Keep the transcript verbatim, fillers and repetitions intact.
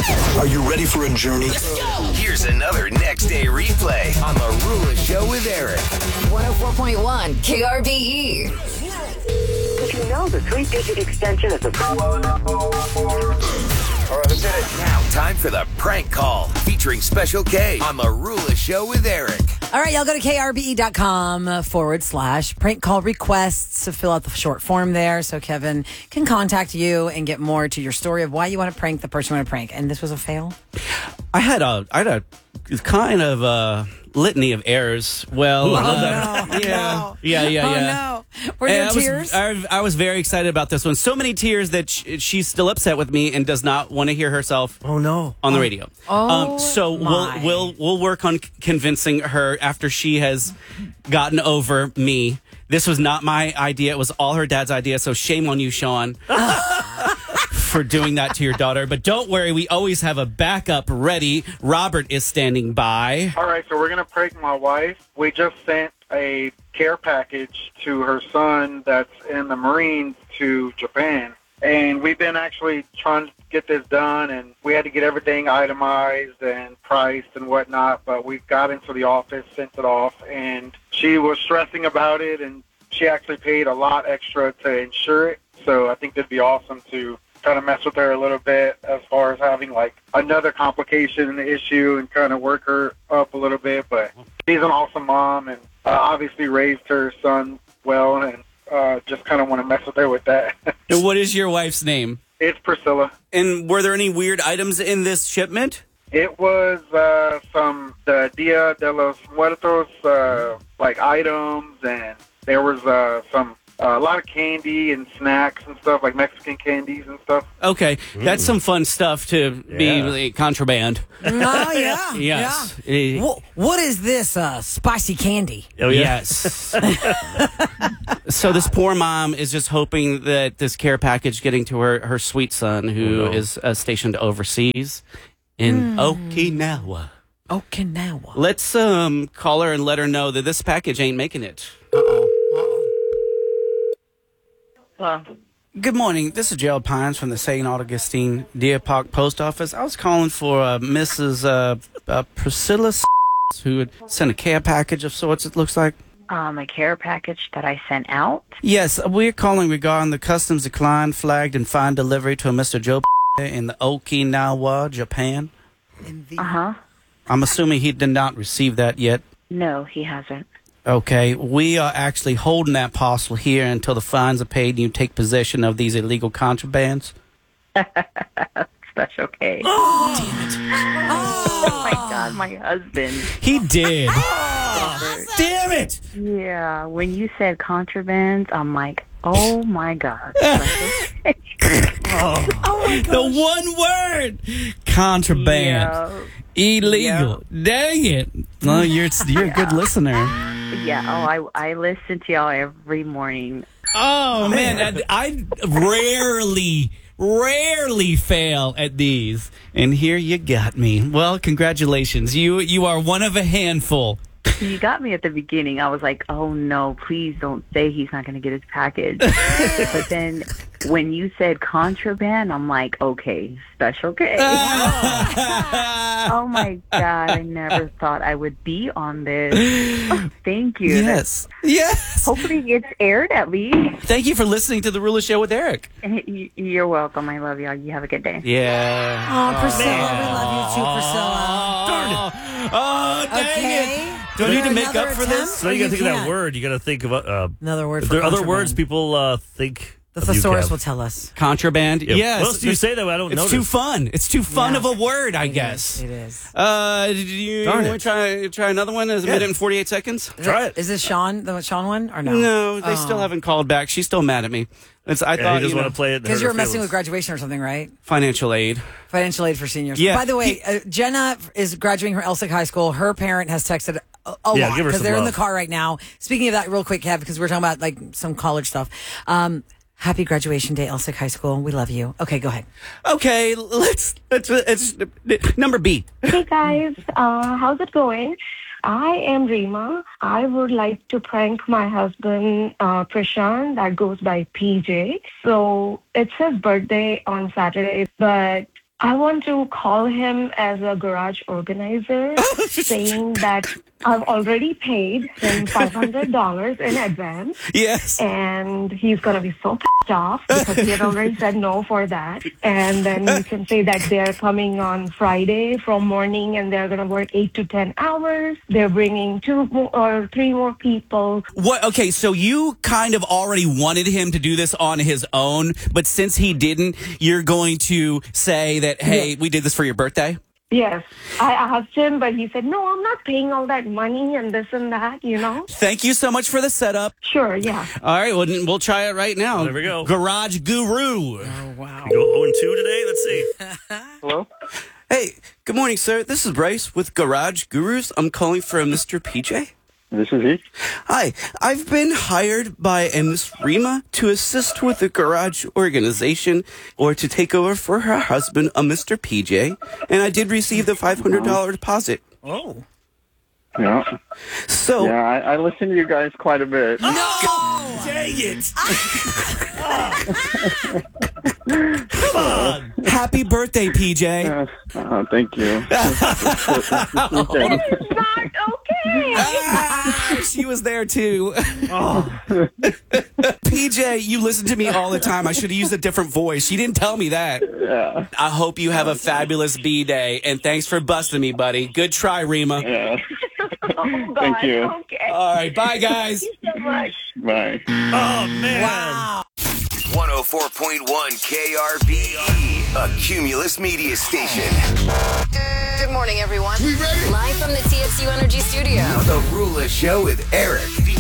Are you ready for a journey? Let's go! Here's another next day replay on The Rula Show with Eric. one oh four point one K R B E. Did you know the three-digit extension is a... All right, let's hit it. Now, time for the prank call featuring Special K on The Rula Show with Eric. All right, y'all go to krbe.com forward slash prank call requests to fill out the short form there so Kevin can contact you and get more to your story of why you want to prank the person you want to prank. And this was a fail? I had a, I had a kind of a litany of errors. Well, Oh, uh, no. yeah, No. yeah, yeah, Oh, yeah. no. Were And there I was- tears? I, I was very excited about this one. So many tears that sh- she's still upset with me and does not want to hear herself Oh, no. on the radio. Oh, so my. we'll we'll we'll work on c- convincing her after she has gotten over me. This was not my idea. It was all her dad's idea. So shame on you, Sean, for doing that to your daughter. But don't worry, we always have a backup ready. Robert is standing by. All right, so we're going to prank my wife. We just sent a care package to her son that's in the Marines to Japan. And we've been actually trying to get this done, and we had to get everything itemized and priced and whatnot, but we got into the office, sent it off, and she was stressing about it, and she actually paid a lot extra to insure it. So I think it'd be awesome to kind of mess with her a little bit as far as having like another complication in the issue and kind of work her up a little bit. But she's an awesome mom and uh, obviously raised her son well, and uh, just kind of want to mess with her with that. And what is your wife's name? It's Priscilla. And were there any weird items in this shipment? It was uh, some the Dia de los Muertos uh, like items, and there was uh, some uh, a lot of candy and snacks and stuff, like Mexican candies and stuff. Okay, that's some fun stuff to be Yeah. like, contraband. Oh, yeah. Yes. Yeah. Eh, Wha- what is this uh, spicy candy? Oh, yeah. Yes. So this poor mom is just hoping that this care package getting to her, her sweet son, who Oh, no. is uh, stationed overseas in Okinawa. Okinawa. Let's um call her and let her know that this package ain't making it. Hello. Good morning. This is Gerald Pines from the Saint Augustine Deer Park Post Office. I was calling for uh, Missus Uh, uh, Priscilla, who had sent a care package of sorts, it looks like. Um, a care package that I sent out. Yes, we're calling regarding the customs decline, flagged, and fine delivery to a Mister Joe in the Okinawa, Japan. Uh huh. I'm assuming he did not receive that yet. No, he hasn't. Okay, we are actually holding that parcel here until the fines are paid and you take possession of these illegal contrabands. Special K. Oh my God, my husband. He did. Damn it! Yeah, when you said contrabands, I'm like, oh my God. Special K. The one word! Contraband. Yeah. Illegal. Dang it. No, you're, you're a good listener. Yeah, oh, I, I listen to y'all every morning. Oh, man. I, I rarely, rarely fail at these. And here you got me. Well, congratulations. You you are one of a handful. You got me at the beginning. I was like, oh no, please don't say he's not going to get his package. But then when you said contraband, I'm like, okay, Special K. Oh my God, I never thought I would be on this. Oh, thank you. Yes. Yes. Hopefully it gets aired at least. Thank you for listening to The Rula Show with Eric. Y- You're welcome. I love y'all. You have a good day. Yeah. Oh, Priscilla, we love you too, Priscilla. Darn it. Oh, dang Okay. it. Do I need to make Another up for attempt? this? So you Or got to think of can't? that word. You got to think of uh, Another word If for there are other contraband. words people uh, think. The of you, thesaurus Kev. will tell us. Contraband. Yeah. Yes. What else do you say that I don't It's notice? too fun. It's too fun Yeah. of a word, I It guess. is, It is. Uh, did you Darn want it. to try try another one? Is a Yeah. minute and forty eight seconds? Try it. Is this Sean, the Sean one, or no? No, they Oh. still haven't called back. She's still mad at me. It's, I Yeah, thought he doesn't you know, want to play it. Because you were messing with graduation or something, right? financial aid. Financial aid for seniors. Yeah. By the way, He- uh, Jenna is graduating from Elsick High School. Her parent has texted a, a Yeah, lot give her because some they're in the love. car right now. Speaking of that, real quick, Kev, because we're talking about like some college stuff. Um, happy graduation day, Elsick High School. We love you. Okay, go ahead. Okay, let's let's, let's number B. Hey guys, uh, how's it going? I am Rima. I would like to prank my husband, uh, Prashant, that goes by P J. So it's his birthday on Saturday, but I want to call him as a garage organizer, saying that I've already paid him five hundred dollars in advance. Yes. And he's going to be so pissed off because he had already said no for that. And then you can say that they're coming on Friday from morning and they're going to work eight to ten hours. They're bringing two more, or three more people. What? Okay, so you kind of already wanted him to do this on his own, but since he didn't, you're going to say that, hey, Yes. we did this for your birthday? Yes. I asked him, but he said, no, I'm not paying all that money and this and that, you know? Thank you so much for the setup. Sure, yeah. All right, well, we'll try it right now. There we go. Garage Guru. Oh, wow. We go oh and two today. Let's see. Hello? Hey, good morning, sir. This is Bryce with Garage Gurus. I'm calling from Mister P J. This is he. Hi, I've been hired by a Miss Rima to assist with the garage organization or to take over for her husband, a Mister P J, and I did receive the five hundred dollars deposit. Oh. Yeah. So, Yeah, I, I listen to you guys quite a bit. Oh, dang it. Come on. happy birthday, P J. Uh, oh, thank you. It's not okay. Ah, she was there too. P J, you listen to me all the time. I should have used a different voice. She didn't tell me that. Yeah. I hope you have a fabulous B-Day, and thanks for busting me, buddy. Good try, Rima. Yeah. Oh, God. Thank you. Okay. All right, bye, guys. Thank you so much. Bye. Oh, man. Wow. one oh four point one K R B E, a Cumulus media station. Good morning, everyone. We ready? Live from the T X U Energy Studio. The Rula Show with Eric.